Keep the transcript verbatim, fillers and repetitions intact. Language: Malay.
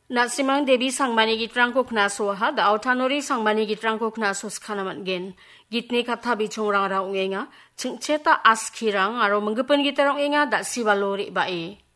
Na simang Devi sangmani gitrang ko knaso ha da autanori sangmani gitrang ko knaso skanaman gen. Gitni katha bichong rang ra ungenga, chingcheta askirang aro menggepen gitarang enga da sibalori bae.